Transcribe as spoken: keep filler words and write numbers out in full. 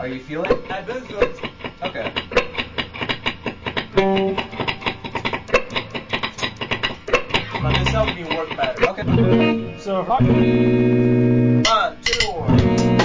Are you feeling it? I don't feel it. Okay. But this helped me work better. Okay. So how? One,